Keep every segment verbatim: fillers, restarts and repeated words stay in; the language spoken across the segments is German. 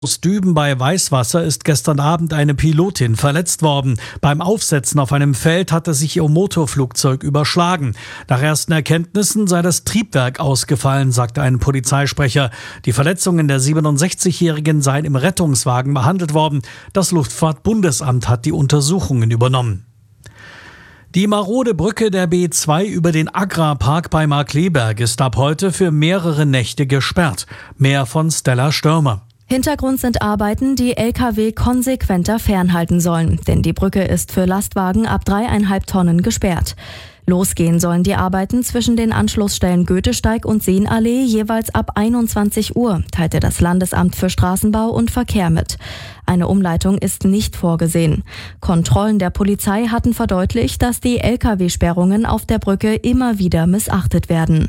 Aus Düben bei Weißwasser ist gestern Abend eine Pilotin verletzt worden. Beim Aufsetzen auf einem Feld hatte sich ihr Motorflugzeug überschlagen. Nach ersten Erkenntnissen sei das Triebwerk ausgefallen, sagte ein Polizeisprecher. Die Verletzungen der siebenundsechzigjährigen seien im Rettungswagen behandelt worden. Das Luftfahrtbundesamt hat die Untersuchungen übernommen. Die marode Brücke der B zwei über den Agrarpark bei Markkleeberg ist ab heute für mehrere Nächte gesperrt. Mehr von Stella Stürmer. Hintergrund sind Arbeiten, die L K W konsequenter fernhalten sollen, denn die Brücke ist für Lastwagen ab dreieinhalb Tonnen gesperrt. Losgehen sollen die Arbeiten zwischen den Anschlussstellen Goethesteig und Seenallee jeweils ab einundzwanzig Uhr, teilte das Landesamt für Straßenbau und Verkehr mit. Eine Umleitung ist nicht vorgesehen. Kontrollen der Polizei hatten verdeutlicht, dass die L K W-Sperrungen auf der Brücke immer wieder missachtet werden.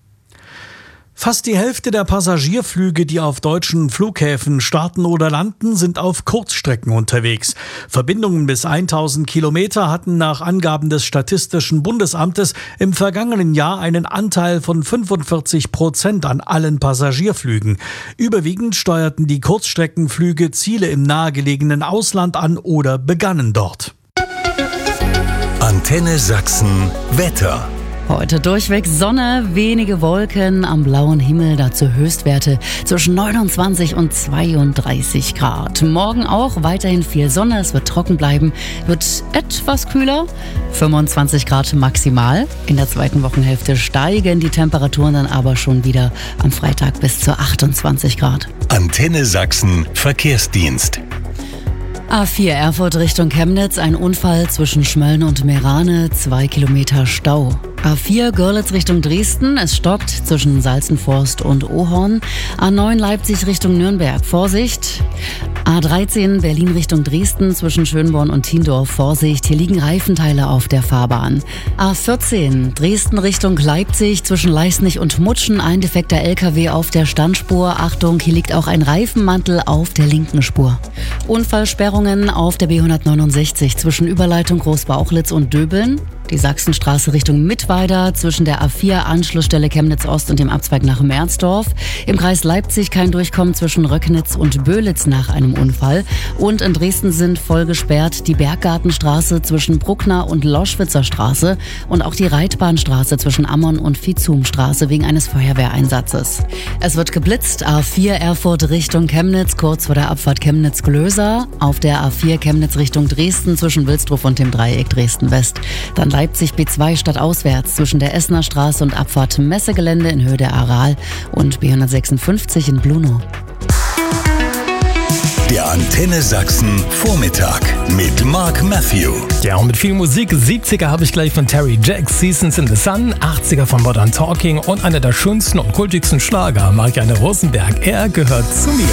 Fast die Hälfte der Passagierflüge, die auf deutschen Flughäfen starten oder landen, sind auf Kurzstrecken unterwegs. Verbindungen bis tausend Kilometer hatten nach Angaben des Statistischen Bundesamtes im vergangenen Jahr einen Anteil von fünfundvierzig Prozent an allen Passagierflügen. Überwiegend steuerten die Kurzstreckenflüge Ziele im nahegelegenen Ausland an oder begannen dort. Antenne Sachsen Wetter. Heute durchweg Sonne, wenige Wolken am blauen Himmel, dazu Höchstwerte zwischen neunundzwanzig und zweiunddreißig Grad. Morgen auch weiterhin viel Sonne, es wird trocken bleiben, wird etwas kühler, fünfundzwanzig Grad maximal. In der zweiten Wochenhälfte steigen die Temperaturen dann aber schon wieder am Freitag bis zu achtundzwanzig Grad. Antenne Sachsen Verkehrsdienst. A vier Erfurt Richtung Chemnitz, ein Unfall zwischen Schmölln und Meerane, zwei Kilometer Stau. A vier Görlitz Richtung Dresden, es stockt zwischen Salzenforst und Ohorn. A neun Leipzig Richtung Nürnberg, Vorsicht. A dreizehn Berlin Richtung Dresden, zwischen Schönborn und Tiendorf, Vorsicht, hier liegen Reifenteile auf der Fahrbahn. A vierzehn Dresden Richtung Leipzig, zwischen Leisnig und Mutschen, ein defekter L K W auf der Standspur. Achtung, hier liegt auch ein Reifenmantel auf der linken Spur. Unfallsperrungen auf der B hundertneunundsechzig zwischen Überleitung Großbauchlitz und Döbeln. Die Sachsenstraße Richtung Mittweida zwischen der A vier Anschlussstelle Chemnitz Ost und dem Abzweig nach Merzdorf. Im Kreis Leipzig kein Durchkommen zwischen Röcknitz und Böhlitz nach einem Unfall. Und in Dresden sind voll gesperrt die Berggartenstraße zwischen Bruckner und Loschwitzer Straße und auch die Reitbahnstraße zwischen Ammon und Viehzumstraße wegen eines Feuerwehreinsatzes. Es wird geblitzt, A vier Erfurt Richtung Chemnitz, kurz vor der Abfahrt Chemnitz-Glöser. Auf der A vier Chemnitz Richtung Dresden zwischen Wilsdruff und dem Dreieck Dresden-West. Dann Leipzig B zwei stadtauswärts zwischen der Essener Straße und Abfahrt Messegelände in Höhe der Aral und B hundertsechsundfünfzig in Blunow. Der Antenne Sachsen Vormittag mit Mark Matthew. Ja, und mit viel Musik. siebziger habe ich gleich von Terry Jacks, Seasons in the Sun, achtziger von Modern Talking und einer der schönsten und kultigsten Schlager, Marianne Rosenberg. Er gehört zu mir.